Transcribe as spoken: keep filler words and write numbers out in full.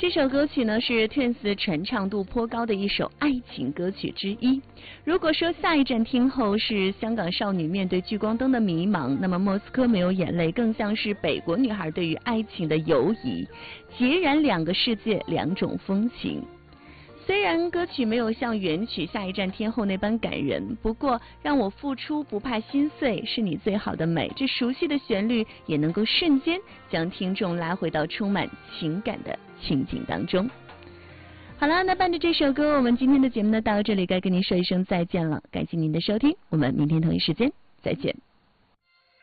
这首歌曲呢是 Twins 传唱度颇高的一首爱情歌曲之一。如果说下一站听后是香港少女面对聚光灯的迷茫，那么莫斯科没有眼泪更像是北国女孩对于爱情的犹疑，截然两个世界，两种风情。虽然歌曲没有像原曲下一站天后那般感人，不过让我付出不怕心碎，是你最好的美，这熟悉的旋律也能够瞬间将听众拉回到充满情感的情景当中。好了，那伴着这首歌，我们今天的节目呢到这里该跟您说一声再见了，感谢您的收听，我们明天同一时间再见。